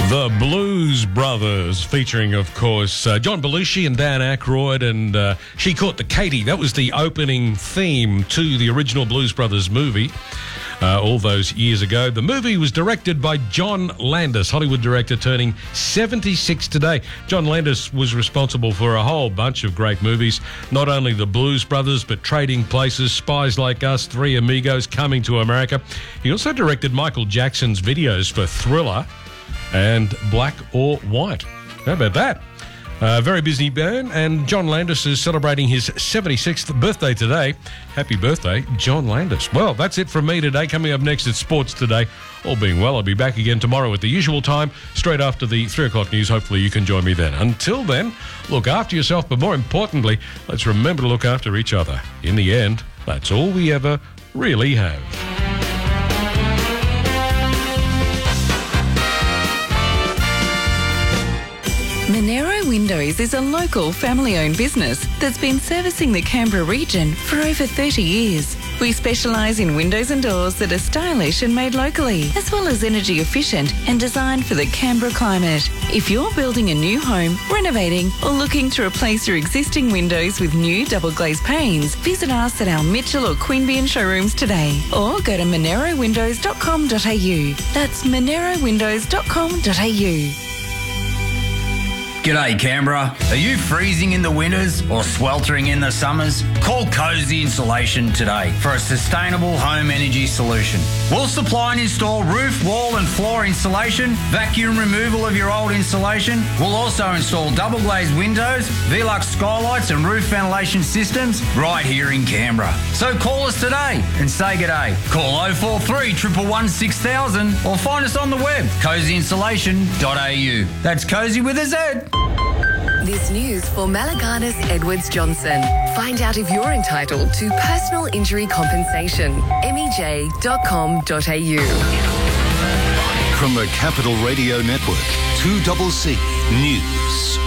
The Blues Brothers, featuring, of course, John Belushi and Dan Aykroyd, and She Caught the Katy. That was the opening theme to the original Blues Brothers movie all those years ago. The movie was directed by John Landis, Hollywood director turning 76 today. John Landis was responsible for a whole bunch of great movies, not only The Blues Brothers, but Trading Places, Spies Like Us, Three Amigos, Coming to America. He also directed Michael Jackson's videos for Thriller and Black or White. How about that? Very busy man, and John Landis is celebrating his 76th birthday today. Happy birthday, John Landis. Well, that's it from me today. Coming up next, it's Sports Today. All being well, I'll be back again tomorrow at the usual time, straight after the 3 o'clock news. Hopefully you can join me then. Until then, look after yourself, but more importantly, let's remember to look after each other. In the end, that's all we ever really have. Monero Windows is a local family-owned business that's been servicing the Canberra region for over 30 years. We specialise in windows and doors that are stylish and made locally, as well as energy efficient and designed for the Canberra climate. If you're building a new home, renovating, or looking to replace your existing windows with new double glazed panes, visit us at our Mitchell or Queanbeyan showrooms today, or go to monerowindows.com.au. That's monerowindows.com.au. G'day Canberra. Are you freezing in the winters or sweltering in the summers? Call Cozy Insulation today for a sustainable home energy solution. We'll supply and install roof, wall and floor insulation, vacuum removal of your old insulation. We'll also install double glazed windows, Velux skylights and roof ventilation systems right here in Canberra. So call us today and say g'day. Call 043 111 6000 or find us on the web, cozyinsulation.au. That's Cozy with a Z. This news for Malaganas Edwards Johnson. Find out if you're entitled to personal injury compensation. MEJ.com.au. From the Capital Radio Network, 2CC News.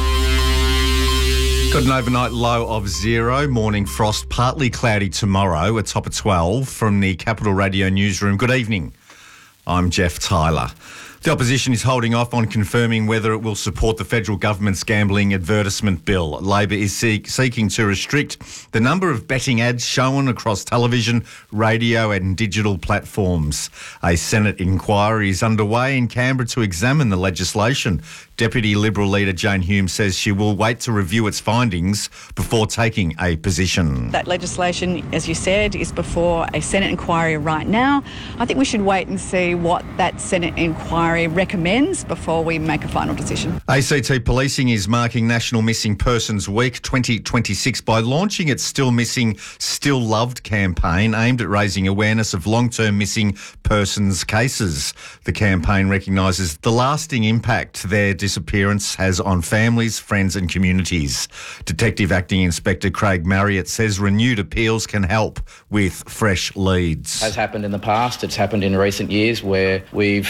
Got an overnight low of 0, morning frost, partly cloudy tomorrow, a top of 12 from the Capital Radio newsroom. Good evening. I'm Jeff Tyler. The opposition is holding off on confirming whether it will support the federal government's gambling advertisement bill. Labor is seeking to restrict the number of betting ads shown across television, radio and digital platforms. A Senate inquiry is underway in Canberra to examine the legislation. Deputy Liberal leader Jane Hume says she will wait to review its findings before taking a position. That legislation, as you said, is before a Senate inquiry right now. I think we should wait and see what that Senate inquiry recommends before we make a final decision. ACT Policing is marking National Missing Persons Week 2026 by launching its Still Missing, Still Loved campaign aimed at raising awareness of long-term missing persons cases. The campaign recognises the lasting impact their disappearance has on families, friends and communities. Detective Acting Inspector Craig Marriott says renewed appeals can help with fresh leads. Has happened in the past, it's happened in recent years where we've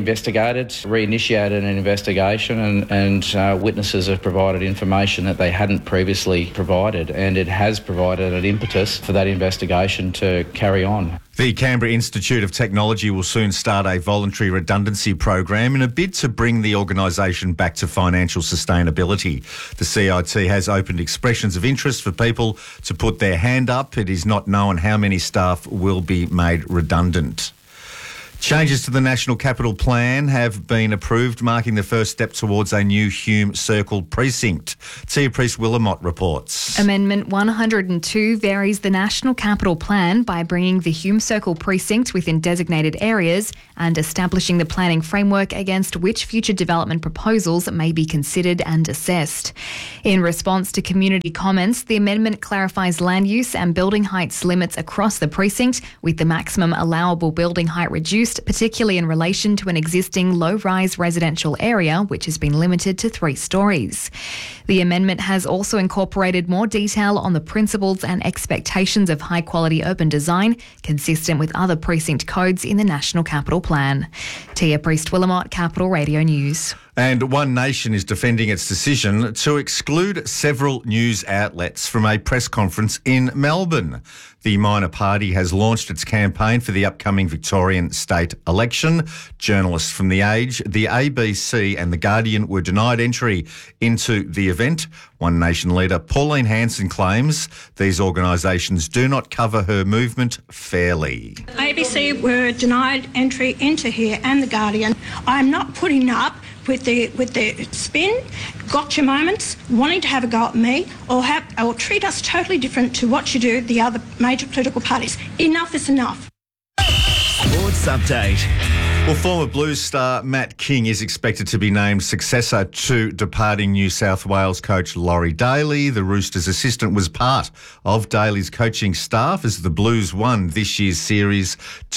reinitiated an investigation and witnesses have provided information that they hadn't previously provided, and it has provided an impetus for that investigation to carry on. The Canberra Institute of Technology will soon start a voluntary redundancy program in a bid to bring the organisation back to financial sustainability. The CIT has opened expressions of interest for people to put their hand up. It is not known how many staff will be made redundant. Changes to the National Capital Plan have been approved, marking the first step towards a new Hume Circle precinct. Tia Priest-Willamott reports. Amendment 102 varies the National Capital Plan by bringing the Hume Circle precinct within designated areas and establishing the planning framework against which future development proposals may be considered and assessed. In response to community comments, the amendment clarifies land use and building heights limits across the precinct, with the maximum allowable building height reduced, particularly in relation to an existing low-rise residential area, which has been limited to 3 stories. The amendment has also incorporated more detail on the principles and expectations of high-quality urban design, consistent with other precinct codes in the National Capital Plan. Tia Priest-Willamott, Capital Radio News. And One Nation is defending its decision to exclude several news outlets from a press conference in Melbourne. The minor party has launched its campaign for the upcoming Victorian state election. Journalists from The Age, the ABC and The Guardian were denied entry into the event. One Nation leader Pauline Hanson claims these organisations do not cover her movement fairly. ABC were denied entry into here and The Guardian. I'm not putting up with the spin, gotcha moments, wanting to have a go at me, or treat us totally different to what you do the other major political parties. Enough is enough. Sports Update. Well, former Blues star Matt King is expected to be named successor to departing New South Wales coach Laurie Daly. The Roosters' assistant was part of Daly's coaching staff as the Blues won this year's series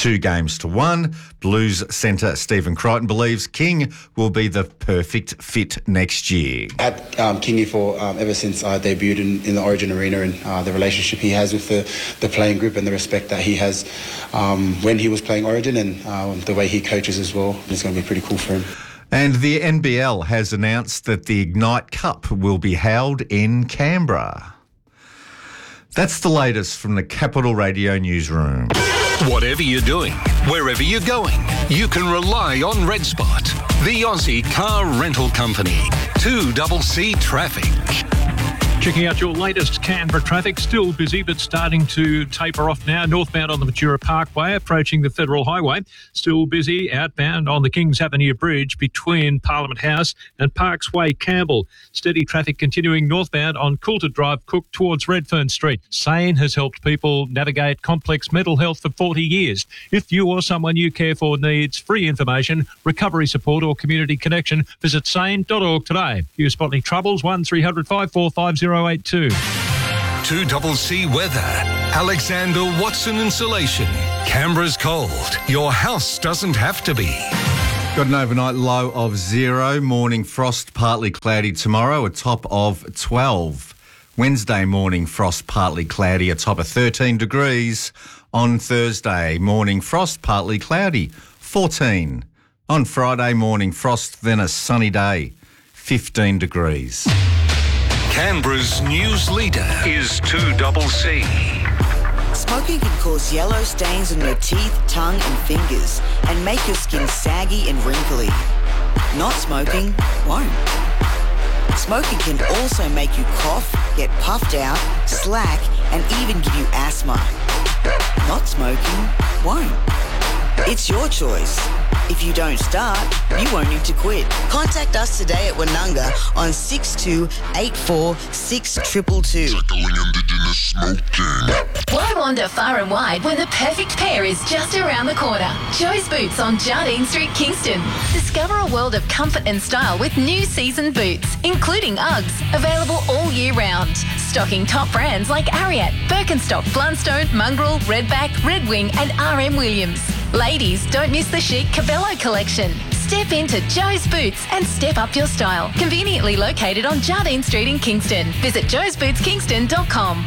2-1. Blues centre Stephen Crichton believes King will be the perfect fit next year. I had Kingy for ever since I debuted in the Origin Arena, and the relationship he has with the playing group and the respect that he has when he was playing Origin, and the way he coaches as well. It's going to be pretty cool for him. And the NBL has announced that the Ignite Cup will be held in Canberra. That's the latest from the Capital Radio newsroom. Whatever you're doing, wherever you're going, you can rely on Red Spot, the Aussie car rental company. 2CC Traffic. Checking out your latest Canberra traffic. Still busy, but starting to taper off now. Northbound on the Matura Parkway, approaching the Federal Highway. Still busy outbound on the Kings Avenue Bridge between Parliament House and Parks Way, Campbell. Steady traffic continuing northbound on Coulter Drive, Cook towards Redfern Street. SANE has helped people navigate complex mental health for 40 years. If you or someone you care for needs free information, recovery support or community connection, visit sane.org today. If you spot any troubles, 1300 545 082. 2CC Weather. Alexander Watson Insulation. Canberra's cold. Your house doesn't have to be. Got an overnight low of 0. Morning frost, partly cloudy tomorrow, a top of 12. Wednesday morning frost, partly cloudy, a top of 13 degrees. On Thursday, morning frost, partly cloudy, 14. On Friday, morning frost, then a sunny day, 15 degrees. Canberra's news leader is 2CC. Smoking can cause yellow stains on your teeth, tongue and fingers and make your skin saggy and wrinkly. Not smoking won't. Smoking can also make you cough, get puffed out, slack and even give you asthma. Not smoking won't. It's your choice. If you don't start, you won't need to quit. Contact us today at Wanunga on 6284 6222. Tackling Indigenous smoking. Why wander far and wide when the perfect pair is just around the corner? Joe's Boots on Jardine Street, Kingston. Discover a world of comfort and style with new season boots, including Uggs, available all year round. Stocking top brands like Ariat, Birkenstock, Blundstone, Mongrel, Redback, Red Wing and RM Williams. Ladies, don't miss the chic Cabello collection. Step into Joe's Boots and step up your style. Conveniently located on Jardine Street in Kingston. Visit joesbootskingston.com.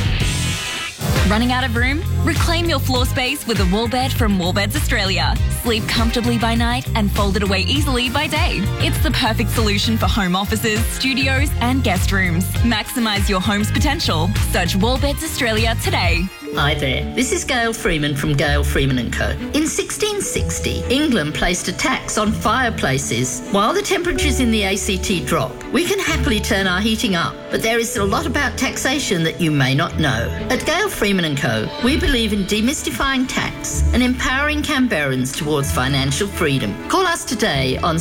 Running out of room? Reclaim your floor space with a wall bed from Wallbeds Australia. Sleep comfortably by night and fold it away easily by day. It's the perfect solution for home offices, studios and guest rooms. Maximise your home's potential. Search Wallbeds Australia today. Hi there, this is Gail Freeman from Gail Freeman & Co. In 1660, England placed a tax on fireplaces. While the temperatures in the ACT drop, we can happily turn our heating up, but there is a lot about taxation that you may not know. At Gail Freeman & Co, we believe in demystifying tax and empowering Canberrans towards financial freedom. Call us today on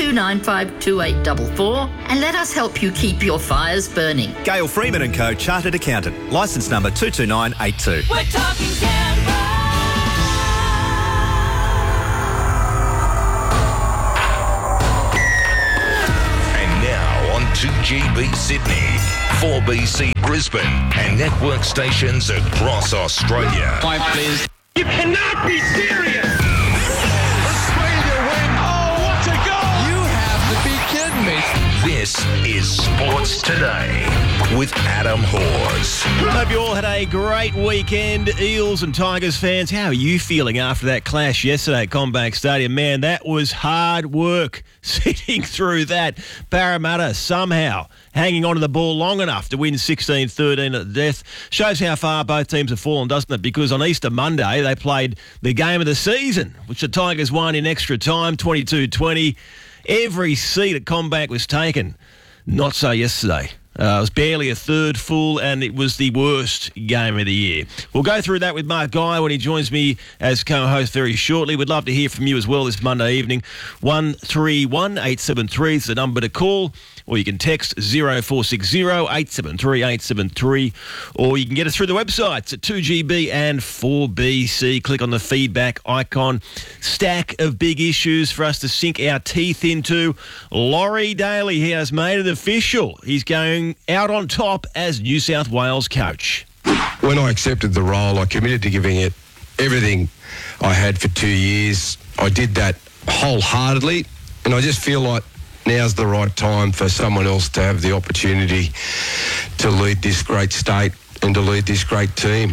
62952844 and let us help you keep your fires burning. Gail Freeman & Co, Chartered Accountant, licence number 22982. We're talking Canberra. And now on 2GB Sydney, 4BC Brisbane, and network stations across Australia. Please. You cannot be serious! Australia win! Oh, what a goal! You have to be kidding me! This is Sports Today. with Adam Hawes. Hope you all had a great weekend, Eels and Tigers fans. How are you feeling after that clash yesterday at CommBank Stadium? Man, that was hard work sitting through that. Parramatta somehow hanging onto the ball long enough to win 16-13 at the death. Shows how far both teams have fallen, doesn't it? Because on Easter Monday, they played the game of the season, which the Tigers won in extra time, 22-20. Every seat at CommBank was taken. Not so yesterday. It was barely a third full, and it was the worst game of the year. We'll go through that with Mark Guy when he joins me as co-host very shortly. We'd love to hear from you as well this Monday evening. 131873 is the number to call, or you can text 0460 873 873, or you can get us through the websites at 2GB and 4BC. Click on the feedback icon. Stack of big issues for us to sink our teeth into. Laurie Daly, he has made it official. He's going out on top as New South Wales coach. When I accepted the role, I committed to giving it everything I had for 2 years. I did that wholeheartedly, and I just feel like now's the right time for someone else to have the opportunity to lead this great state and to lead this great team.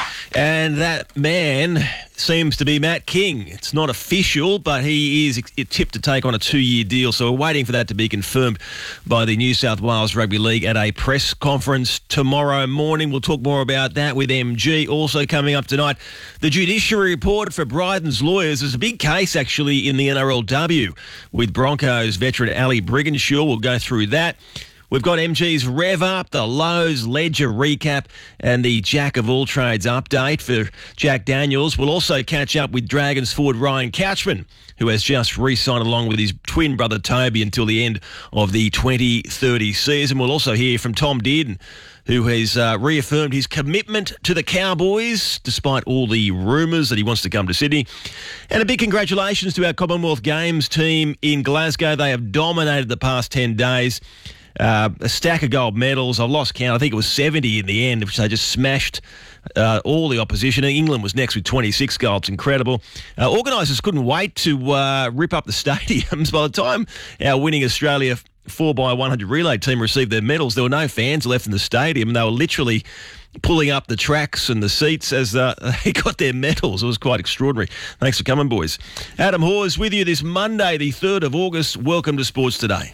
And that man seems to be Matt King. It's not official, but he is tipped to take on a 2-year deal. So we're waiting for that to be confirmed by the New South Wales Rugby League at a press conference tomorrow morning. We'll talk more about that with MG. Also coming up tonight, the judiciary report for Bryden's lawyers. There's a big case actually in the NRLW with Broncos veteran Ali Brigginshaw. We'll go through that. We've got MG's Rev Up, the Lowe's Ledger recap, and the Jack of all trades update for Jack Daniels. We'll also catch up with Dragons forward Ryan Couchman, who has just re-signed along with his twin brother Toby until the end of the 2030 season. We'll also hear from Tom Dearden, who has reaffirmed his commitment to the Cowboys, despite all the rumours that he wants to come to Sydney. And a big congratulations to our Commonwealth Games team in Glasgow. They have dominated the past 10 days. A stack of gold medals. I've lost count. I think it was 70 in the end, which they just smashed all the opposition. England was next with 26 golds. Incredible. Organisers couldn't wait to rip up the stadiums. By the time our winning Australia 4x100 relay team received their medals, there were no fans left in the stadium. They were literally pulling up the tracks and the seats as they got their medals. It was quite extraordinary. Thanks for coming, boys. Adam Hawes with you this Monday, the 3rd of August. Welcome to Sports Today.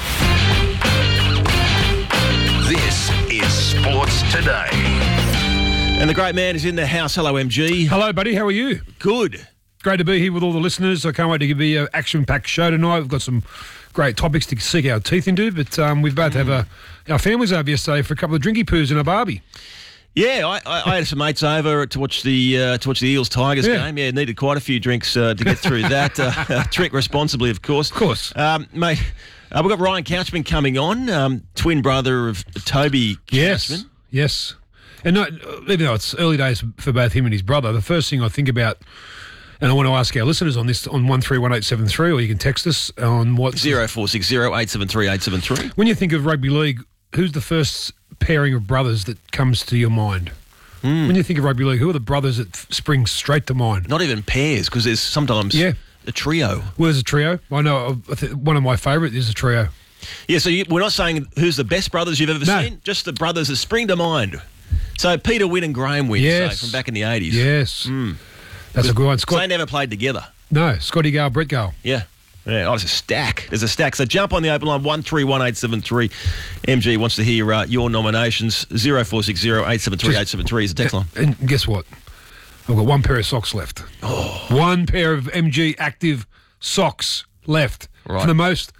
This is Sports Today. And the great man is in the house. Hello, MG. Hello, buddy. How are you? Good. Great to be here with all the listeners. I can't wait to give you an action-packed show tonight. We've got some great topics to sink our teeth into, but we've both have our families over yesterday for a couple of drinky poos and a barbie. Yeah, I had some mates over to watch the Eels Tigers game. Yeah, needed quite a few drinks to get through that. Drink responsibly, of course. Of course, mate. We've got Ryan Couchman coming on, twin brother of Toby Couchman. Yes. And even though it's early days for both him and his brother, the first thing I think about, and I want to ask our listeners on this on 131873, or you can text us on what 0460 873 873. When you think of rugby league, who's the first pairing of brothers that comes to your mind? When you think of rugby league, who are the brothers that spring straight to mind? Not even pairs, because there's sometimes a trio. Well, there's a trio. I know one of my favourite is a trio. Yeah, so we're not saying who's the best brothers you've ever seen, just the brothers that spring to mind. So Peter Wynn and Graham Wynn, say, from back in the 80s. Yes. That's a good one. They never played together. No, Scotty Gale, Brett Gale. Yeah. Yeah, there's a stack. There's a stack. So jump on the open line, 131873. MG wants to hear your nominations. 0460 873 873 is the text line. And guess what? I've got one pair of socks left. Oh. One pair of MG active socks left. Right. For the most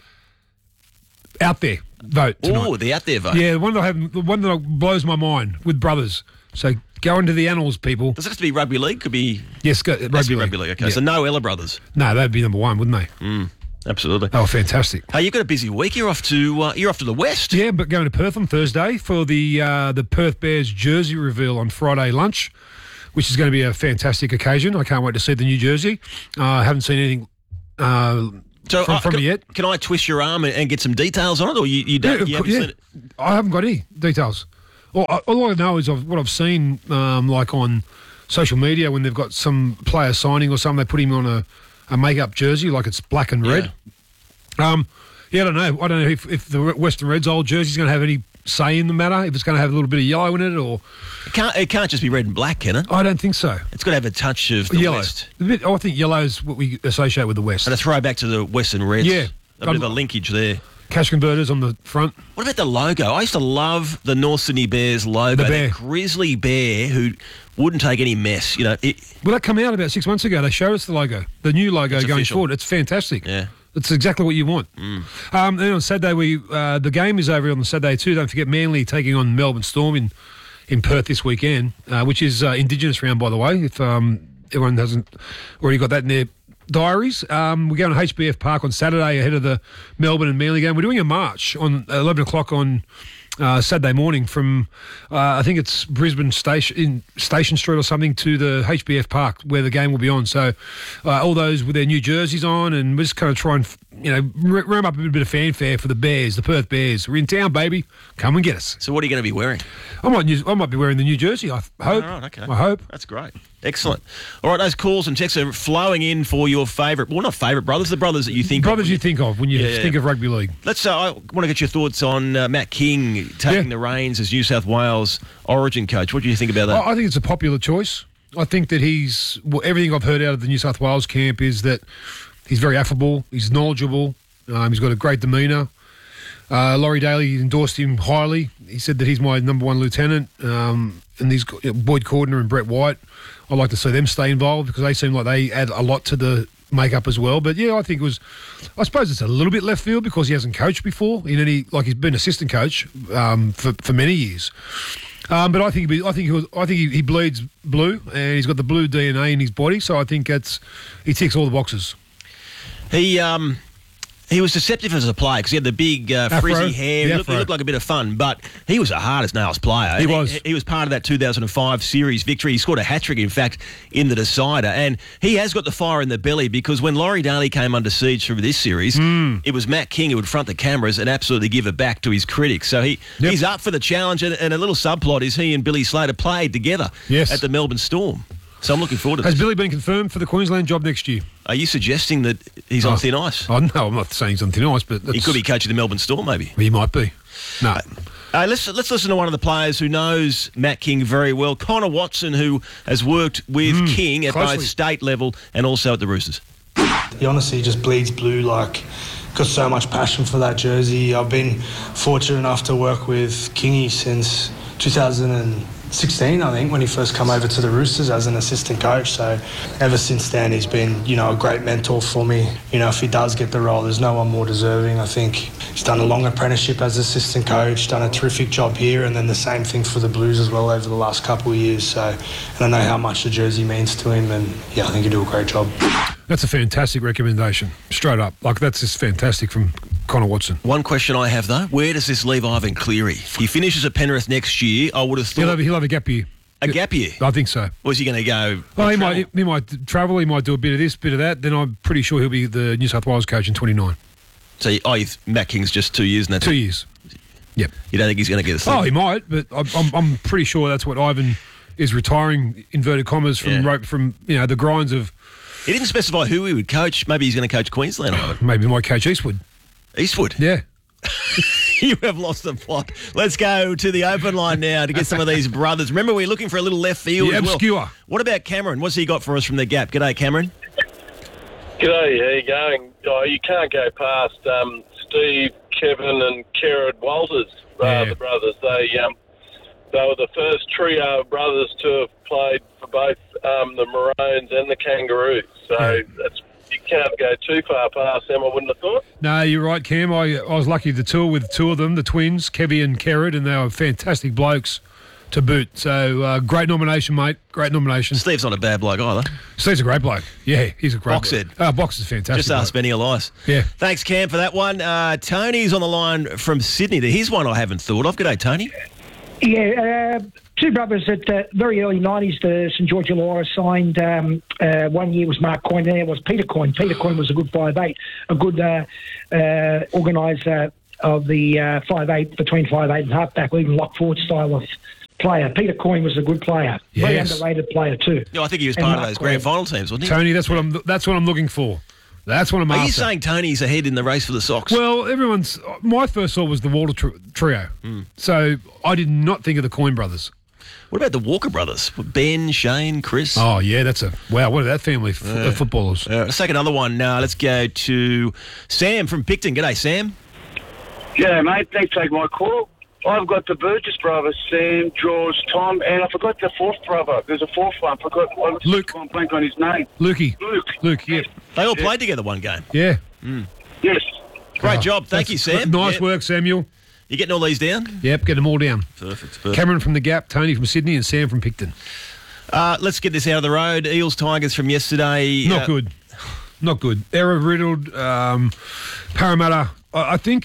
out there vote tonight. Oh, the out there vote. Yeah, the one that blows my mind with brothers. So go into the annals, people. Does it have to be rugby league? Could be. Yes, rugby league. Okay, yeah. So no Ella brothers. No, they'd be number one, wouldn't they? Absolutely. Oh, fantastic. Hey, you've got a busy week. You're off to the west. Yeah, but going to Perth on Thursday for the Perth Bears jersey reveal on Friday lunch, which is going to be a fantastic occasion. I can't wait to see the new jersey. I haven't seen anything from it yet. Can I twist your arm and get some details on it, or you don't? Yeah, I haven't got any details. All I know is what I've seen, like on social media when they've got some player signing or something, they put him on a make-up jersey, like it's black and red. I don't know. I don't know if the Western Reds old jersey's going to have say in the matter if it's going to have a little bit of yellow in it or. It can't just be red and black, can it? I don't think so. It's got to have a touch of the yellow. West. I think yellow is what we associate with the West. And a throwback to the Western Reds. Yeah. A bit of a linkage there. Cash converters on the front. What about the logo? I used to love the North Sydney Bears logo. The bear. That grizzly bear who wouldn't take any mess. Well, that came out about 6 months ago. They showed us the logo, the new logo It's going official. forward. It's fantastic. Yeah. It's exactly what you want. Mm. Then on Saturday, the game is over on Saturday too. Don't forget Manly taking on Melbourne Storm in Perth this weekend, which is Indigenous round, by the way, if everyone hasn't already got that in their diaries. We're going to HBF Park on Saturday ahead of the Melbourne and Manly game. We're doing a march on 11 o'clock on Saturday morning from, I think it's Brisbane Station Street or something, to the HBF Park where the game will be on. So all those with their new jerseys on, and we're just kind of try and, room up a bit of fanfare for the Bears, the Perth Bears. We're in town, baby. Come and get us. So what are you going to be wearing? I might be wearing the new jersey, I hope. Oh, right, okay. I hope. That's great. Excellent. All right, those calls and texts are flowing in for your favourite, well, not favourite brothers, the brothers that you think Brothers you think of when you think of rugby league. Let's. I want to get your thoughts on Matt King taking the reins as New South Wales Origin coach. What do you think about that? I think it's a popular choice. I think that everything I've heard out of the New South Wales camp is that he's very affable, he's knowledgeable, he's got a great demeanour. Laurie Daly endorsed him highly. He said that he's my number one lieutenant. And he's got Boyd Cordner and Brett White. I'd like to see them stay involved because they seem like they add a lot to the makeup as well. But yeah, I think I suppose it's a little bit left field because he hasn't coached before he's been assistant coach for many years. But I think he bleeds blue, and he's got the blue DNA in his body. So I think he ticks all the boxes. He was deceptive as a player because he had the big frizzy hair. He looked like a bit of fun, but he was a hard-as-nails player. He was. He was part of that 2005 series victory. He scored a hat-trick, in fact, in the decider. And he has got the fire in the belly because when Laurie Daly came under siege for this series, it was Matt King who would front the cameras and absolutely give it back to his critics. So he's up for the challenge, and a little subplot is he and Billy Slater played together at the Melbourne Storm. So I'm looking forward to this. Has Billy been confirmed for the Queensland job next year? Are you suggesting that he's on thin ice? Oh, no, I'm not saying he's on thin ice, but he could be coaching the Melbourne Storm, maybe. He might be. No. Let's listen to one of the players who knows Matt King very well, Connor Watson, who has worked with King at both state level and also at the Roosters. He honestly just bleeds blue, got so much passion for that jersey. I've been fortunate enough to work with Kingy since 2016, I think, when he first come over to the Roosters as an assistant coach. So ever since then, he's been, a great mentor for me. If he does get the role, there's no one more deserving. I think he's done a long apprenticeship as assistant coach, done a terrific job here, and then the same thing for the Blues as well over the last couple of years. So, and I know how much the jersey means to him, and I think he'll do a great job. That's a fantastic recommendation, straight up. That's just fantastic from Connor Watson. One question I have, though, where does this leave Ivan Cleary? He finishes at Penrith next year. I would have thought... He'll have a gap year. A gap year? I think so. Or is he going to go... Oh, he might travel, he might do a bit of this, bit of that. Then I'm pretty sure he'll be the New South Wales coach in 29. So, Matt King's just 2 years and that's 2 years. Yep. You don't think he's going to get a slip? Oh, he might, but I'm pretty sure that's what Ivan is retiring, inverted commas, from the grinds of... He didn't specify who he would coach. Maybe he's going to coach Queensland. Maybe he might coach Eastwood. Eastwood? Yeah. You have lost the plot. Let's go to the open line now to get some of these brothers. Remember, we're looking for a little left field as well. Obscure. What about Cameron? What's he got for us from the Gap? G'day, Cameron. G'day, how you going? Oh, you can't go past Steve, Kevin and Kerrod Walters, the brothers. They were the first trio of brothers to have played for both the Maroons and the Kangaroos. So you can't go too far past them, I wouldn't have thought. No, you're right, Cam. I was lucky to tour with two of them, the twins, Kevy and Kerrod, and they were fantastic blokes to boot. So great nomination, mate. Great nomination. Steve's not a bad bloke either. Steve's a great bloke. Yeah, he's a great Boxhead. bloke. Box is fantastic. Just ask Benny Elias. Yeah. Thanks, Cam, for that one. Tony's on the line from Sydney. Here's one I haven't thought of. G'day, Tony. Yeah, two brothers at very early 90s, the St George Illawarra signed. 1 year was Mark Coyne, and there was Peter Coyne. Peter Coyne was a good 5'8", a good organiser of the 5'8", between 5'8" and halfback, or even lock forward style of player. Peter Coyne was a good player, very underrated player too. Yeah, I think he was part of those grand final teams, wasn't he? Tony, that's what I'm looking for. That's what I'm Are after. you saying Tony's ahead in the race for the Sox? Well, my first thought was the Walter trio. So I did not think of the Coyne brothers. What about the Walker brothers? Ben, Shane, Chris? Oh, yeah, wow, what are that family of footballers? Let's take another one now. Let's go to Sam from Picton. G'day, Sam. G'day, mate. Thanks for taking my call. I've got the Burgess brothers, Sam, George, Tom, and I forgot the fourth brother. There's a fourth one. Luke. I'm blank on his name. Luke, yeah. They all played together one game. Yeah. Yes. Great job. Thank you, Sam. Nice work, Samuel. You getting all these down? Yep, get them all down. Perfect. Cameron from the Gap, Tony from Sydney, and Sam from Picton. Let's get this out of the road. Eels Tigers from yesterday. Not good. Not good. Error-riddled. Parramatta. I think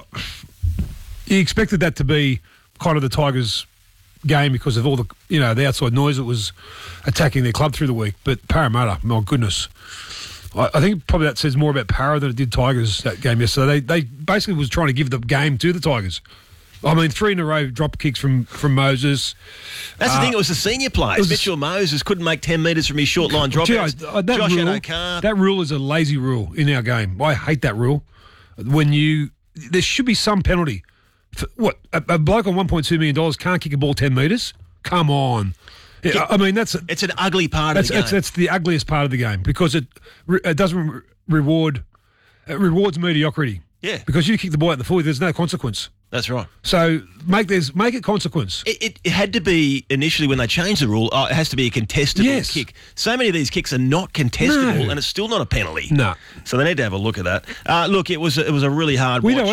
you expected that to be kind of the Tigers' game because of all the outside noise that was attacking their club through the week. But Parramatta, my goodness. I think probably that says more about Parra than it did Tigers that game yesterday. They basically was trying to give the game to the Tigers. I mean, 3 in a row drop kicks from Moses. That's the thing. It was the senior players. Mitchell Moses couldn't make 10 metres from his short line dropouts. Josh Adokar. That rule is a lazy rule in our game. I hate that rule. There should be some penalty. A bloke on $1.2 million can't kick a ball 10 metres? Come on. Yeah, I mean, it's an ugly part of the game. That's the ugliest part of the game because it doesn't reward. It rewards mediocrity. Yeah. Because you kick the ball out the full, there's no consequence. That's right. So make it consequence. It had to be initially when they changed the rule. It has to be a contestable kick. So many of these kicks are not contestable, and it's still not a penalty. No. So they need to have a look at that. Look, it was a really hard watch.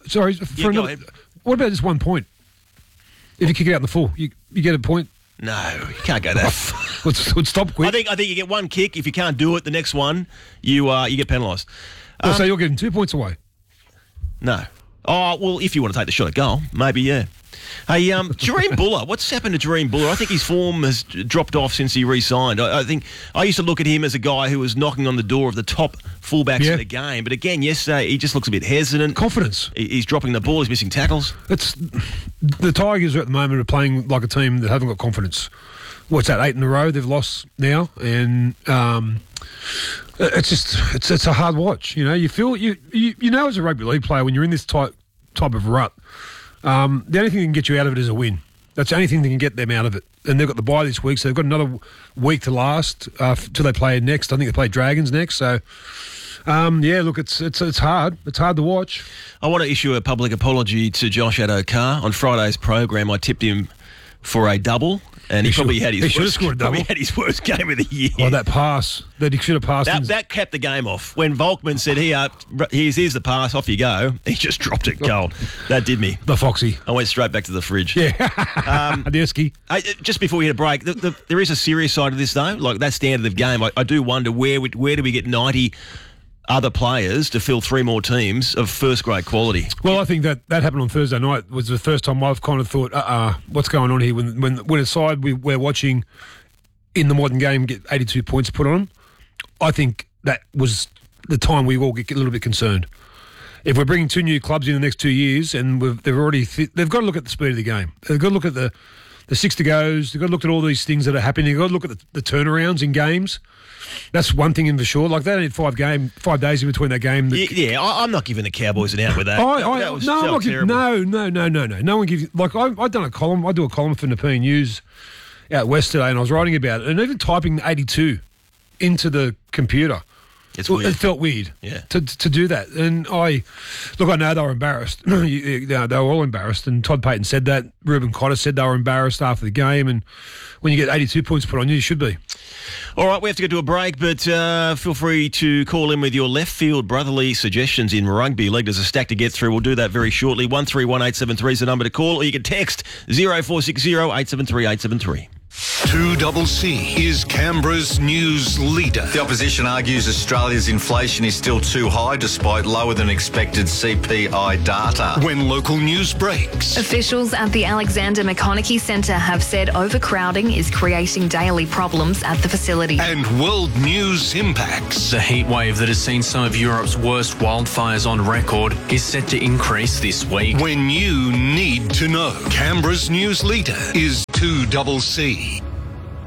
What about just 1 point? If you kick it out in the full, you get a point. No, you can't go that. Would stop quick. I think you get one kick. If you can't do it, the next one you get penalised. So you're getting 2 points away. No. Oh, well, if you want to take the shot at goal, maybe, yeah. Hey, Jareem Buller, what's happened to Jareem Buller? I think his form has dropped off since he re-signed. I think I used to look at him as a guy who was knocking on the door of the top fullbacks in the game. But again, yesterday, he just looks a bit hesitant. Confidence. He's dropping the ball. He's missing tackles. The Tigers at the moment are playing like a team that haven't got confidence. What's that, 8 in a row they've lost now? And it's a hard watch. You know, you feel you know as a rugby league player when you're in this type of rut, the only thing that can get you out of it is a win. That's the only thing that can get them out of it. And they've got the bye this week, so they've got another week to last till they play next. I think they play Dragons next. So, look, it's hard. It's hard to watch. I want to issue a public apology to Josh Adokar. On Friday's program, I tipped him for a double. And he probably had his worst game of the year. Oh, that pass that he should have passed. That kept the game off. When Volkman said, here's the pass, off you go, he just dropped it cold. That did me. The Foxy. I went straight back to the fridge. Yeah. Adesky. Just before we hit a break, there is a serious side of this, though. Like that standard of game, I do wonder where do we get 90 other players to fill 3 more teams of first-grade quality? Well, I think that happened on Thursday night was the first time I've kind of thought, what's going on here? When a side we're watching in the modern game get 82 points put on them, I think that was the time we all get a little bit concerned. If we're bringing 2 new clubs in the next 2 years and they've got to look at the speed of the game. They've got to look at the 6 to goes. They've got to look at all these things that are happening. They've got to look at the turnarounds in games. That's one thing in for sure. Like they only had 5 days in between that game. I'm not giving the Cowboys an out with that. That was terrible. No. No one gives. Like I've done a column. I do a column for Nepean News out west today, and I was writing about it. And even typing 82 into the computer, it felt weird. Yeah. To do that, and I know they were embarrassed. They were all embarrassed, and Todd Payton said that. Ruben Cotter said they were embarrassed after the game, and when you get 82 points put on you, you should be. All right, we have to go to a break, but feel free to call in with your left field brotherly suggestions in rugby league. There's a stack to get through. We'll do that very shortly. 131873 is the number to call, or you can text 0460 873 873. 2CC is Canberra's news leader. The opposition argues Australia's inflation is still too high despite lower than expected CPI data. When local news breaks. Officials at the Alexander McConaughey Centre have said overcrowding is creating daily problems at the facility. And world news impacts. The heat wave that has seen some of Europe's worst wildfires on record is set to increase this week. When you need to know. Canberra's news leader is 2CC.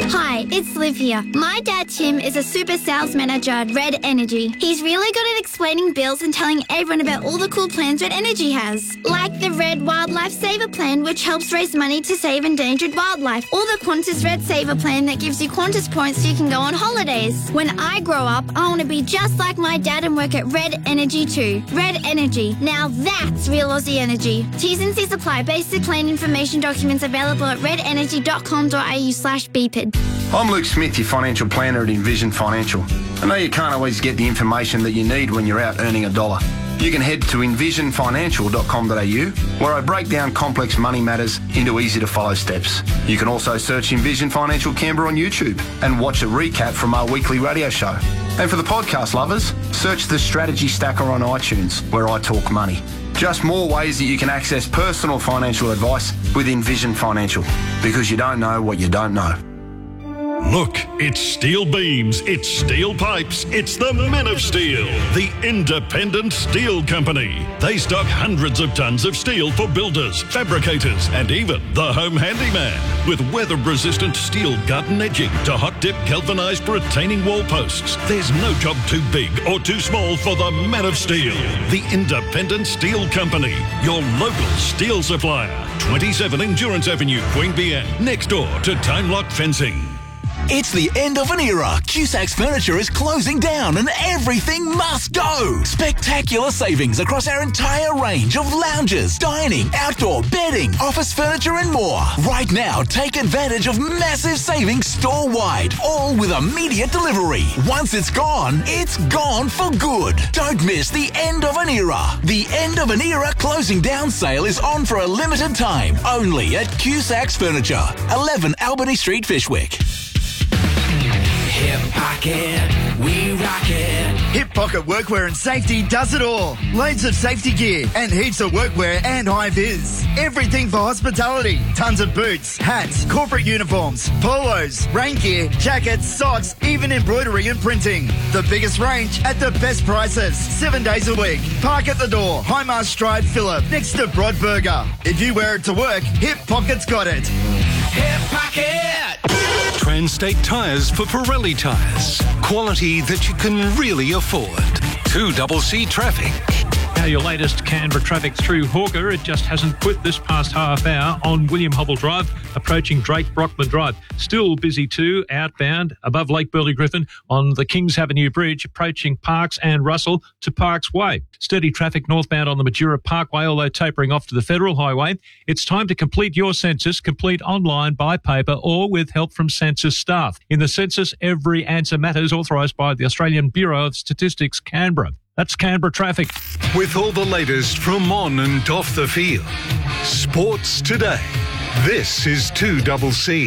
Hi, it's Liv here. My dad Tim is a super sales manager at Red Energy. He's really good at explaining bills and telling everyone about all the cool plans Red Energy has. Like the Red Wildlife Saver Plan, which helps raise money to save endangered wildlife. Or the Qantas Red Saver Plan that gives you Qantas points so you can go on holidays. When I grow up, I want to be just like my dad and work at Red Energy too. Red Energy. Now that's real Aussie energy. T's and C's apply. Basic plan information documents available at redenergy.com.au/BPID. I'm Luke Smith, your financial planner at Envision Financial. I know you can't always get the information that you need when you're out earning a dollar. You can head to envisionfinancial.com.au, where I break down complex money matters into easy-to-follow steps. You can also search Envision Financial Canberra on YouTube and watch a recap from our weekly radio show. And for the podcast lovers, search the Strategy Stacker on iTunes, where I talk money. Just more ways that you can access personal financial advice with Envision Financial, because you don't know what you don't know. Look, it's steel beams, it's steel pipes, it's the Men of Steel, the independent steel company. They stock hundreds of tons of steel for builders, fabricators, and even the home handyman. With weather-resistant steel garden edging to hot-dip galvanised retaining wall posts, there's no job too big or too small for the Men of Steel, the independent steel company, your local steel supplier. 27 Endurance Avenue, Queanbeyan, next door to Time Lock Fencing. It's the end of an era. Cusac's Furniture is closing down and everything must go. Spectacular savings across our entire range of lounges, dining, outdoor, bedding, office furniture and more. Right now, take advantage of massive savings store-wide, all with immediate delivery. Once it's gone for good. Don't miss the end of an era. The end of an era closing down sale is on for a limited time, only at Cusac's Furniture, 11 Albany Street, Fishwick. Hip Pocket, we rock it. Hip Pocket Workwear and Safety does it all. Loads of safety gear and heaps of workwear and high vis. Everything for hospitality. Tons of boots, hats, corporate uniforms, polos, rain gear, jackets, socks, even embroidery and printing. The biggest range at the best prices. 7 days a week. Park at the door. Highmarsh Drive, Phillip, next to Broadburger. If you wear it to work, Hip Pocket's got it. Hip Pocket! Trans-State Tyres for Pirelli tyres. Quality that you can really afford. 2CC Traffic. Now your latest Canberra traffic through Hawker. It just hasn't quit this past half hour on William Hubble Drive, approaching Drake Brockman Drive. Still busy too, outbound above Lake Burley Griffin on the Kings Avenue Bridge, approaching Parks and Russell to Parks Way. Steady traffic northbound on the Majura Parkway, although tapering off to the Federal Highway. It's time to complete your census, complete online, by paper, or with help from census staff. In the census, every answer matters, authorised by the Australian Bureau of Statistics, Canberra. That's Canberra traffic. With all the latest from on and off the field. Sports today. This is 2CC.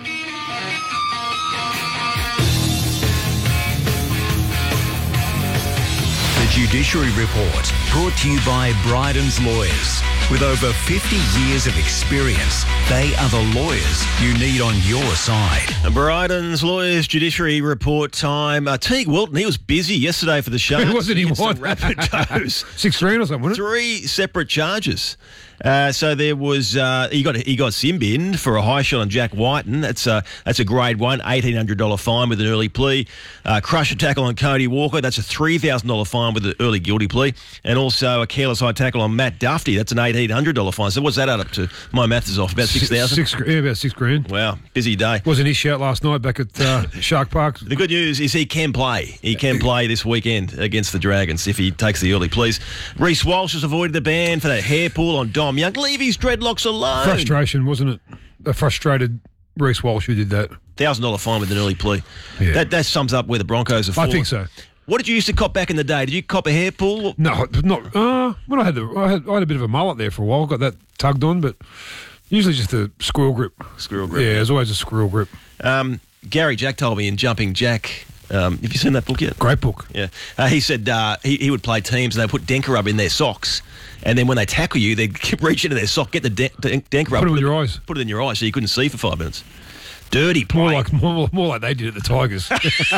The Judiciary Report, brought to you by Bryden's Lawyers. With over 50 years of experience, they are the lawyers you need on your side. Bryden's Lawyers Judiciary Report time. Teague Wilton, he was busy yesterday for the show. Wasn't he? What? Rapid dose. 6 grand or something, wasn't it? 3 separate charges. So there was he got sin binned for a high shot on Jack Whiten. That's a grade 1, $1,800 fine with an early plea. Crusher tackle on Cody Walker. That's a $3,000 fine with an early guilty plea. And also a careless high tackle on Matt Duffy. That's an $1,800 fine. So what's that add up to? My maths is off. About 6,000. Yeah, about 6 grand. Wow, busy day. Wasn't his shout last night back at Shark Park. The good news is he can play. He can play this weekend against the Dragons if he takes the early pleas. Reece Walsh has avoided the ban for that hair pull on Dom Young. Leave his dreadlocks alone. Frustration, wasn't it? A frustrated Reece Walsh who did that. $1,000 fine with an early plea. Yeah. That sums up where the Broncos are falling. I think so. What did you used to cop back in the day? Did you cop a hair pull? No, not. When I had a bit of a mullet there for a while. Got that tugged on, but usually just a squirrel grip. Squirrel grip. Yeah, there's always a squirrel grip. Gary Jack told me in Jumping Jack. Have you seen that book yet? Great book. Yeah. He said he would play teams and they put Denker rub in their socks. And then when they tackle you, they reach into their sock, get the Denker rub. Put it in your eyes. Put it in your eyes so you couldn't see for 5 minutes. Dirty play. More like they did at the Tigers.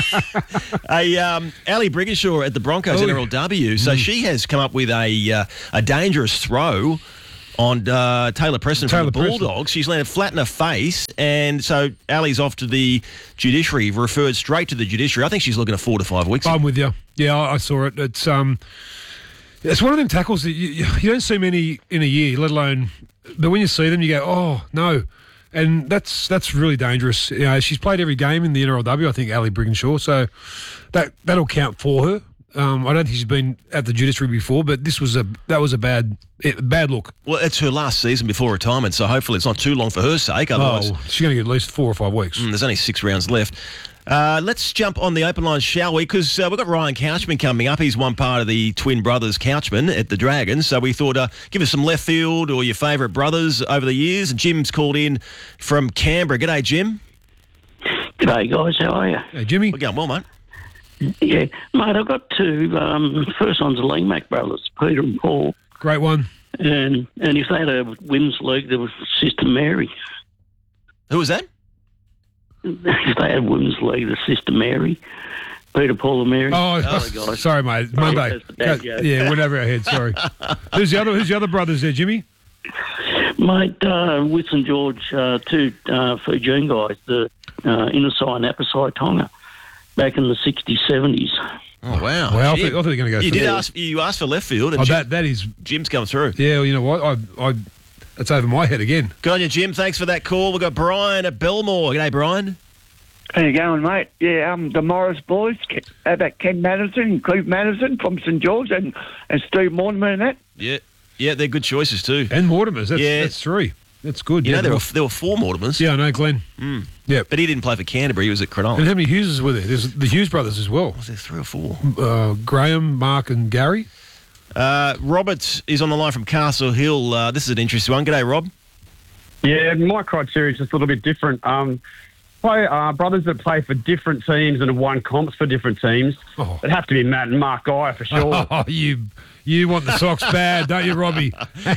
Ali Brigginshaw at the Broncos NRLW. So she has come up with a dangerous throw on Taylor Preston from the Preston. Bulldogs. She's landed flat in her face, and so Ali's off to the judiciary, referred straight to the judiciary. I think she's looking at 4 to 5 weeks. I'm with you. Yeah, I saw it. It's one of them tackles that you don't see many in a year, let alone. But when you see them, you go, oh no, and that's really dangerous. You know, she's played every game in the NRLW. I think Ali Brigginshaw, so that'll count for her. I don't think she's been at the judiciary before, but that was a bad look. Well, it's her last season before retirement, so hopefully it's not too long for her sake. Otherwise, she's going to get at least 4 or 5 weeks. There's only 6 rounds left. Let's jump on the open line, shall we? Because we've got Ryan Couchman coming up. He's one part of the twin brothers Couchman at the Dragons. So we thought, give us some left field or your favourite brothers over the years. Jim's called in from Canberra. G'day, Jim. G'day, guys. How are you? Hey, Jimmy. We're going well, mate. Yeah, mate, I've got 2. First one's the Langmack brothers, Peter and Paul. Great one. And if they had a women's league, there was Sister Mary. Who was that? If they had women's league, the Sister Mary. Peter, Paul and Mary. Oh, guys. Sorry, mate. Monday. Yeah, went over our head. Sorry. Who's the other brothers there, Jimmy? Mate, with St George, 2 Fijian guys, the Innisai and Apasai Tonga, back in the 60s, 70s. Oh, wow. Well, I thought they were going to go. You asked for left field, and that is Jim's come through. Yeah, well, you know what? That's over my head again. Good on you, Jim. Thanks for that call. We've got Brian at Belmore. G'day, Brian. How you going, mate? Yeah, the Morris boys. How about Ken Madison, Cleve Madison from St George, and Steve Mortimer and that? Yeah, they're good choices too. And Mortimers. That's 3. That's good. You know, there were 4 Mortimers. Yeah, I know, Glenn. Yeah, but he didn't play for Canterbury. He was at Cronulla. And how many Hugheses were there? There's the Hughes brothers as well. Was there 3 or 4? Graham, Mark, and Gary. Robert is on the line from Castle Hill. This is an interesting one. G'day, Rob. Yeah, my criteria is just a little bit different. Brothers that play for different teams and have won comps for different teams. It'd have to be Matt and Mark Geyer for sure. Oh, you want the Sox bad, don't you, Robbie?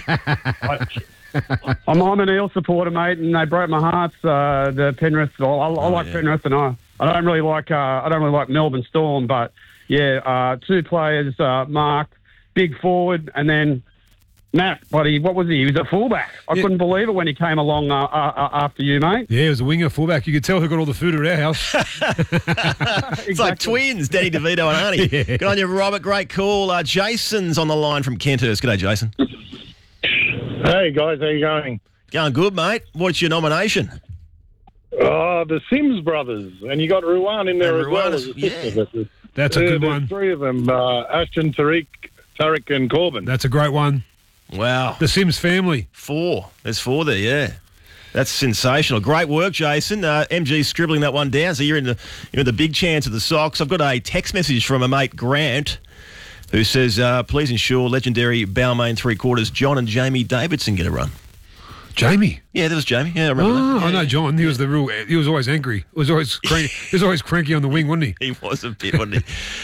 I'm an Eel supporter, mate, and they broke my heart. The Penrith. I like Penrith, and I don't really like Melbourne Storm, but yeah, 2 players, Mark, big forward, and then Matt, buddy, what was he? He was a fullback. I couldn't believe it when he came along after you, mate. Yeah, he was a winger fullback. You could tell who got all the food at our house. It's like twins, Danny DeVito and Arnie. Yeah. Good on you, Robert. Great call. Jason's on the line from Kenthurst. G'day, Jason. Hey, guys. How you going? Going good, mate. What's your nomination? The Sims brothers. And you got Ruan in there as well. As a sister. That's a good one. 3 of them, Ashton, Tariq, and Corbin. That's a great one. Wow. The Sims family. 4. There's 4 there, yeah. That's sensational. Great work, Jason. MG scribbling that one down, so you're in the big chance of the Sox. I've got a text message from a mate, Grant, who says, please ensure legendary Balmain 3/4 John and Jamie Davidson get a run. Jamie? Yeah, that was Jamie. Yeah, I remember that. Yeah. I know John. He was he was always angry. He was always cranky on the wing, wasn't he? He was a bit, wasn't he?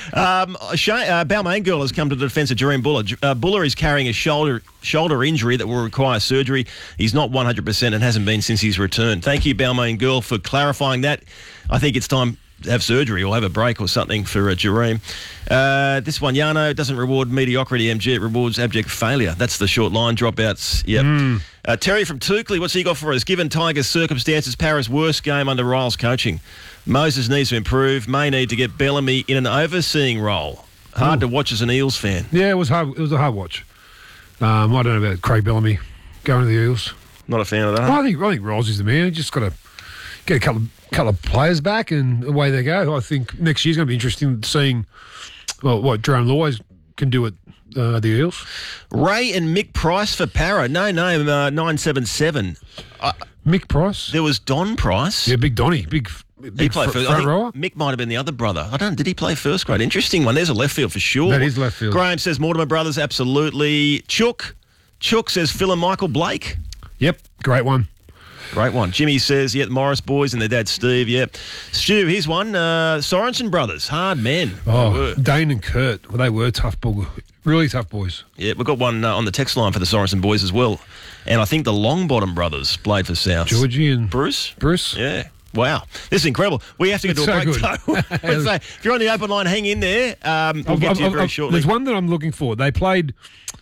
Balmain girl has come to the defence of Jareen Buller. Buller is carrying a shoulder injury that will require surgery. He's not 100% and hasn't been since his return. Thank you, Balmain girl, for clarifying that. I think it's time to have surgery or have a break or something for Jareem. This one, Yano, doesn't reward mediocrity, MG. It rewards abject failure. That's the short line dropouts. Yep. Terry from Toukley, what's he got for us? Given Tigers' circumstances, Para's worst game under Ryle's coaching. Moses needs to improve. May need to get Bellamy in an overseeing role. Hard to watch as an Eels fan. Yeah, it was hard. It was a hard watch. I don't know about Craig Bellamy going to the Eels. Not a fan of that. Well, I think Ryle's is the man. You just got to get a couple of players back and away they go. I think next year's going to be interesting seeing what Jerome Loy can do at the Eels. Ray and Mick Price for Para. No name, 977. Mick Price? There was Don Price. Yeah, Big Donny. Big he played first. front rower. Mick might have been the other brother. I don't know. Did he play first grade? Interesting one. There's a left field for sure. That is left field. Graham says Mortimer brothers, absolutely. Chook says Phil and Michael Blake. Yep, great one. Great one. Jimmy says, the Morris boys and their dad Steve, yep. Stu, here's one. Sorensen brothers, hard men. Oh, Dane and Kurt, they were tough boys. Really tough boys. Yeah, we've got one on the text line for the Sorensen boys as well. And I think the Longbottom brothers played for South. Georgie and Bruce? Yeah. Wow. This is incredible. We have to get to a break, though. So, if you're on the open line, hang in there. We'll get to you very shortly. There's one that I'm looking for. They played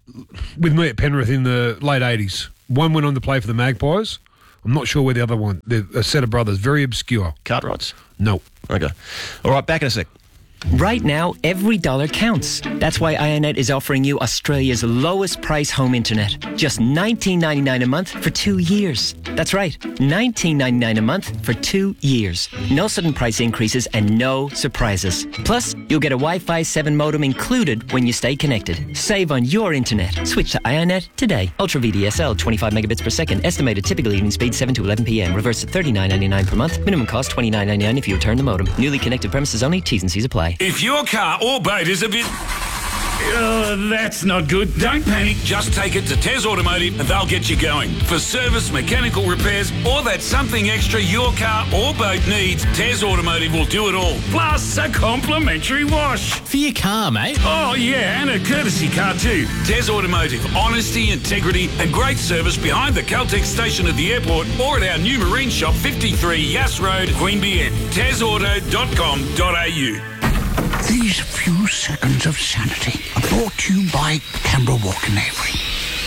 with me at Penrith in the late 80s. One went on to play for the Magpies. I'm not sure where the other one. They're a set of brothers, very obscure. Cartwrights? No. Okay. All right, back in a sec. Right now, every dollar counts. That's why IONET is offering you Australia's lowest price home internet. Just $19.99 a month for 2 years. That's right, $19.99 a month for 2 years. No sudden price increases and no surprises. Plus, you'll get a Wi-Fi 7 modem included when you stay connected. Save on your internet. Switch to IONET today. Ultra VDSL, 25 megabits per second. Estimated typical evening speed 7 to 11 p.m. Reverse at $39.99 per month. Minimum cost $29.99 if you return the modem. Newly connected premises only. T's and C's apply. If your car or boat is a bit... that's not good. Don't panic. Just take it to Tez Automotive and they'll get you going. For service, mechanical repairs, or that something extra your car or boat needs, Tez Automotive will do it all. Plus a complimentary wash. For your car, mate. Oh, yeah, and a courtesy car too. Tez Automotive. Honesty, integrity and great service behind the Caltex station at the airport or at our new marine shop, 53 Yass Road, Queanbeyan. TezAuto.com.au. These few seconds of sanity are brought to you by Canberra Walk and Avery.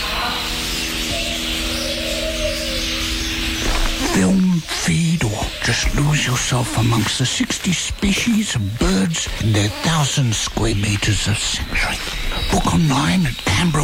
Film, feed, or just lose yourself amongst the 60 species of birds in their 1,000 square metres of sanctuary. Book online at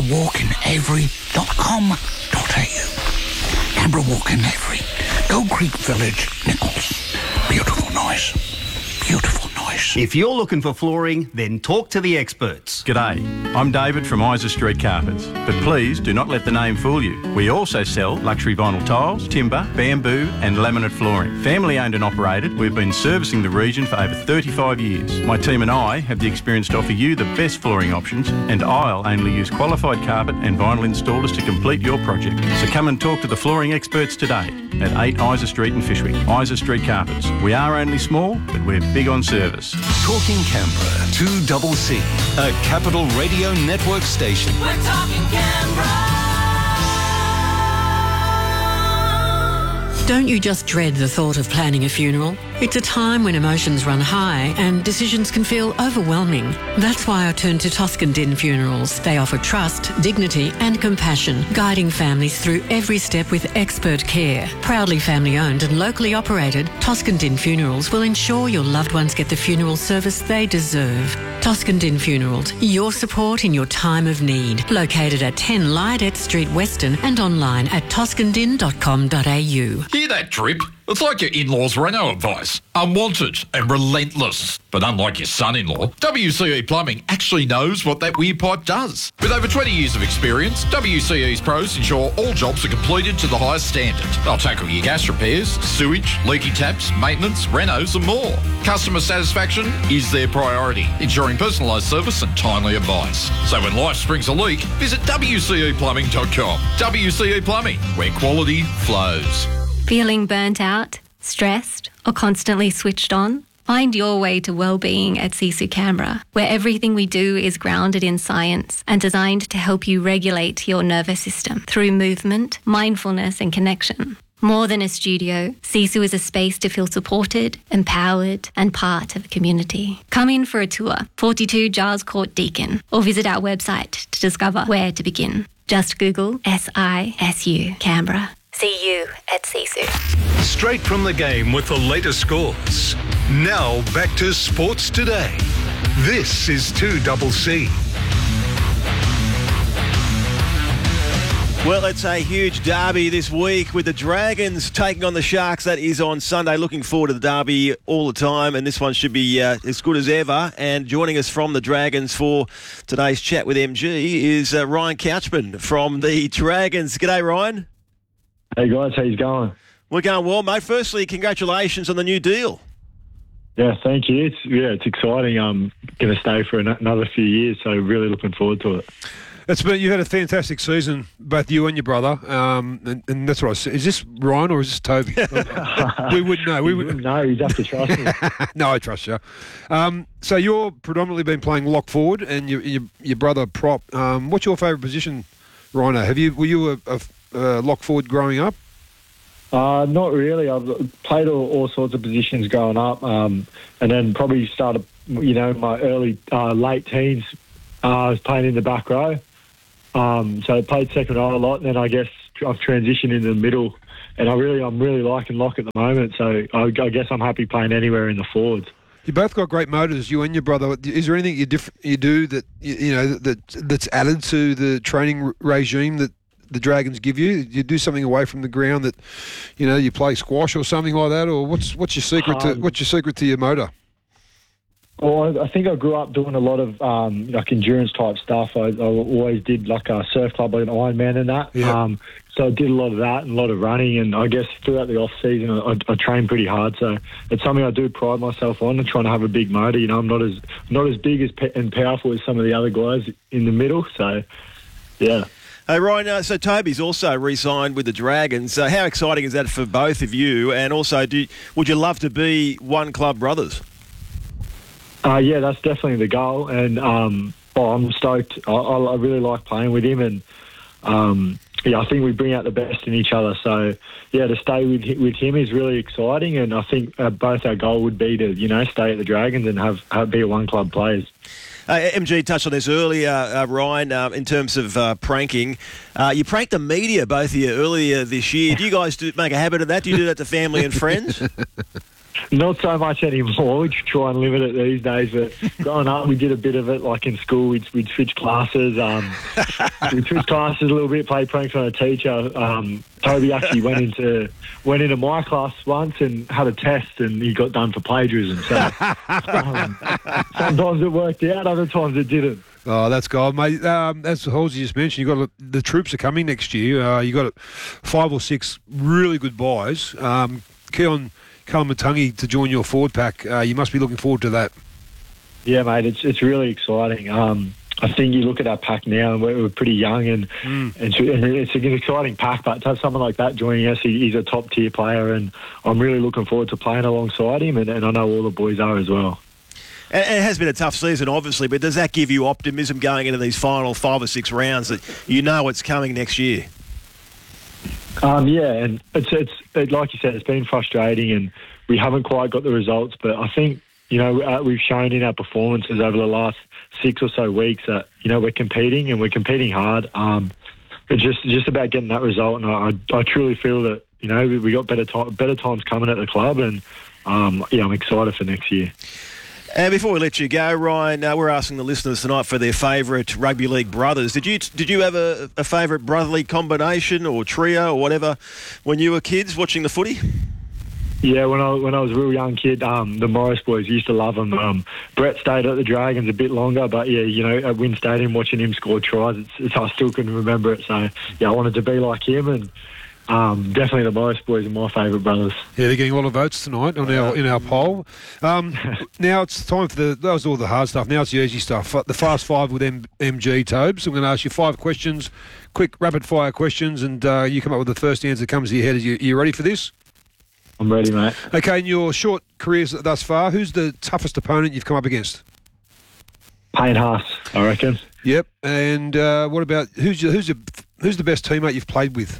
canberrawalkandavery.com.au. Canberra Walk and Avery, Gold Creek Village, Nichols. Beautiful noise. Beautiful noise. If you're looking for flooring, then talk to the experts. G'day, I'm David from Isa Street Carpets, but please do not let the name fool you. We also sell luxury vinyl tiles, timber, bamboo and laminate flooring. Family owned and operated, we've been servicing the region for over 35 years. My team and I have the experience to offer you the best flooring options, and I'll only use qualified carpet and vinyl installers to complete your project. So come and talk to the flooring experts today at 8 Isa Street in Fyshwick. Isa Street Carpets. We are only small, but we're big on service. Talking Canberra, 2CC, a Capital Radio Network station. We're talking Canberra. Don't you just dread the thought of planning a funeral? It's a time when emotions run high and decisions can feel overwhelming. That's why I turned to Toscan Din Funerals. They offer trust, dignity and compassion, guiding families through every step with expert care. Proudly family-owned and locally operated, Toscan Din Funerals will ensure your loved ones get the funeral service they deserve. Toscan Din Funerals, your support in your time of need. Located at 10 Lydet Street, Weston, and online at toscandin.com.au. Hear that drip? It's like your in-laws' Renault advice. Unwanted and relentless. But unlike your son-in-law, WCE Plumbing actually knows what that weird pipe does. With over 20 years of experience, WCE's pros ensure all jobs are completed to the highest standard. They'll tackle your gas repairs, sewage, leaky taps, maintenance, renos and more. Customer satisfaction is their priority, ensuring personalised service and timely advice. So when life springs a leak, visit WCEplumbing.com. WCE Plumbing, where quality flows. Feeling burnt out, stressed, or constantly switched on? Find your way to well-being at Sisu Canberra, where everything we do is grounded in science and designed to help you regulate your nervous system through movement, mindfulness and connection. More than a studio, Sisu is a space to feel supported, empowered and part of a community. Come in for a tour, 42 Giles Court, Deakin, or visit our website to discover where to begin. Just Google SISU Canberra. See you at Sisu. Straight from the game with the latest scores. Now back to Sports Today. This is 2CC. Well, it's a huge derby this week with the Dragons taking on the Sharks. That is on Sunday. Looking forward to the derby all the time, and this one should be as good as ever. And joining us from the Dragons for today's chat with MG is Ryan Couchman from the Dragons. G'day, Ryan. Hey guys, how you going? We're going well, mate. Firstly, congratulations on the new deal. Yeah, thank you. It's exciting. I'm going to stay for another few years, so really looking forward to it. You've had a fantastic season, both you and your brother, and that's what I said. Is this Ryan or is this Toby? We wouldn't know. We wouldn't know. You'd have to trust me. No, I trust you. So you've predominantly been playing lock forward, and your brother prop. What's your favourite position, Rhino? Were you a lock forward growing up? Not really. I've played all sorts of positions growing up, and then probably started, my early late teens. I was playing in the back row, So I played second row a lot, and then I guess I've transitioned into the middle, and I'm really liking lock at the moment. So I guess I'm happy playing anywhere in the forwards. You both got great motors, you and your brother. Is there anything you do that that's added to the training regime that the Dragons give you? You do something away from the ground that, you play squash or something like that, or what's your secret to your motor? Well, I think I grew up doing a lot of endurance type stuff. I always did like a surf club, like an Ironman and that. Yeah. So I did a lot of that and a lot of running, and I guess throughout the off season I train pretty hard. So it's something I do pride myself on, and trying to have a big motor. I'm not as big and powerful as some of the other guys in the middle. So yeah. Hey, Ryan, so Toby's also re-signed with the Dragons. How exciting is that for both of you? And also, would you love to be one club brothers? Yeah, that's definitely the goal, and I'm stoked. I really like playing with him, and I think we bring out the best in each other. So yeah, to stay with him is really exciting, and I think both our goal would be to stay at the Dragons and be a one club players. MG touched on this earlier, Ryan, in terms of pranking. You pranked the media, both of you, earlier this year. Do you guys make a habit of that? Do you do that to family and friends? Not so much anymore. We try and limit it these days. But growing up, we did a bit of it. Like in school, we'd switch classes. We'd switch classes a little bit, play pranks on a teacher. Toby actually went into my class once and had a test, and he got done for plagiarism. So sometimes it worked out, other times it didn't. Oh, that's gold, mate. As Halsey just mentioned, the troops are coming next year. You got 5 or 6 really good buys. Keon Kalmatungi to join your forward pack. You must be looking forward to that. Yeah, mate, it's really exciting. I think you look at our pack now, and we're pretty young, and it's an exciting pack. But to have someone like that joining us, he's a top tier player, and I'm really looking forward to playing alongside him. And I know all the boys are as well. And it has been a tough season, obviously, but does that give you optimism going into these final 5 or 6 rounds that you know what's coming next year? Yeah, and it's like you said, it's been frustrating, and we haven't quite got the results. But I think we've shown in our performances over the last 6 or so weeks that we're competing, and we're competing hard. It's just about getting that result, and I truly feel that we got better times coming at the club, and I'm excited for next year. And before we let you go, Ryan, we're asking the listeners tonight for their favourite rugby league brothers. Did you have a favourite brotherly combination or trio or whatever when you were kids watching the footy? Yeah, when I was a real young kid, the Morris boys used to love them. Brett stayed at the Dragons a bit longer, but yeah, at Wynn Stadium watching him score tries, I still couldn't remember it. So yeah, I wanted to be like him, and definitely the Morris boys are my favourite brothers. Yeah, they're getting a lot of votes tonight in our poll. Now it's time for that was all the hard stuff. Now it's the easy stuff. The Fast 5 with MG Tobes. I'm going to ask you 5 questions, quick rapid fire questions, and you come up with the first answer that comes to your head. Are you ready for this? I'm ready, mate. Okay, in your short careers thus far, who's the toughest opponent you've come up against? Payne Haas, I reckon. Yep. And what about who's the best teammate you've played with?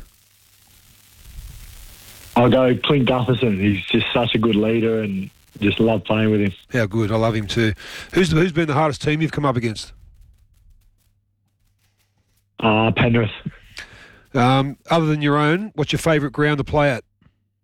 I'll go Clint Gutherson. He's just such a good leader, and just love playing with him. How good. I love him too. Who's been the hardest team you've come up against? Penrith. Other than your own, what's your favourite ground to play at?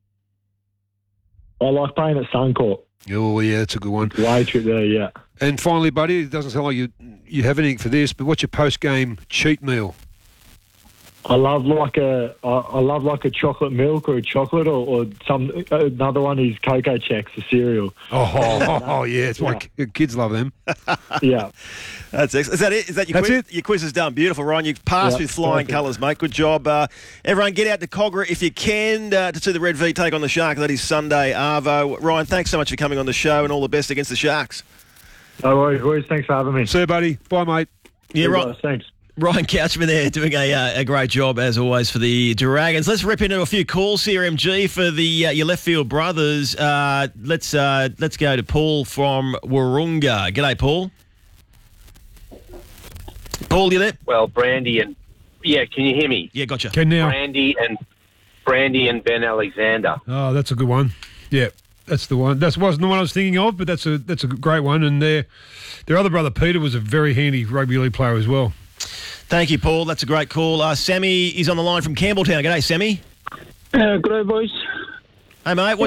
I like playing at Suncorp. Oh, yeah, that's a good one. Way trip there, yeah. And finally, buddy, it doesn't sound like you have anything for this, but what's your post-game cheat meal? I love like a chocolate milk or a chocolate or another one is Cocoa Chex, the cereal. Oh yeah, it's my kids love them. Yeah, that's excellent. Is that it? Is that your quiz? It? Your quiz is done. Beautiful, Ryan. You've passed with flying colours, mate. Good job. Everyone, get out to Cogra if you can to see the Red V take on the Sharks. That is Sunday, Arvo. Ryan, thanks so much for coming on the show, and all the best against the Sharks. No worries. Thanks for having me. See you, buddy. Bye, mate. Yeah, right. Thanks. Ryan Couchman there doing a great job, as always, for the Dragons. Let's rip into a few calls here, MG, for the your left field brothers. Let's go to Paul from Wahroonga. G'day, Paul. Paul, you there? Well, Brandy and... Yeah, can you hear me? Yeah, gotcha. Can now. Brandy and Ben Alexander. Oh, that's a good one. Yeah, that's the one. That wasn't the one I was thinking of, but that's a great one. And their other brother, Peter, was a very handy rugby league player as well. Thank you, Paul. That's a great call. Sammy is on the line from Campbelltown. G'day, Sammy. Good day, boys. Hey, mate.